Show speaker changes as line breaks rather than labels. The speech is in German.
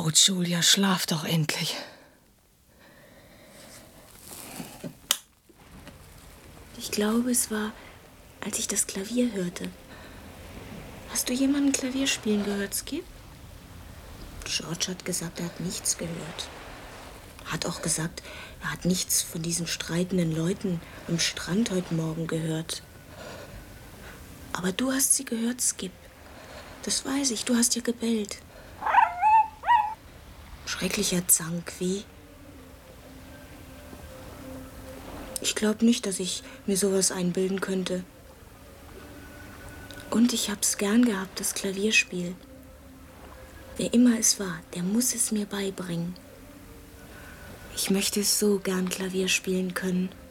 Oh, Julia, schlaf doch endlich.
Ich glaube, es war, als ich das Klavier hörte. Hast du jemanden Klavier spielen gehört, Skip? George hat gesagt, er hat nichts gehört. Hat auch gesagt, er hat nichts von diesen streitenden Leuten am Strand heute Morgen gehört. Aber du hast sie gehört, Skip. Das weiß ich, du hast ja gebellt. Schrecklicher Zank, wie? Ich glaube nicht, dass ich mir sowas einbilden könnte. Und ich hab's gern gehabt, das Klavierspiel. Wer immer es war, der muss es mir beibringen. Ich möchte so gern Klavier spielen können.